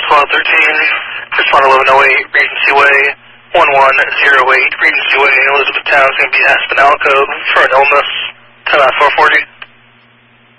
1213, respond 1108, Regency Way, 1108, Regency Way, Elizabethtown is going to be Aspen Alcove for an illness, 10-440.